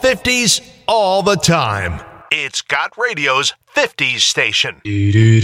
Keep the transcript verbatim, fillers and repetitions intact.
fifties all the time. It's Got Radio's fifties station.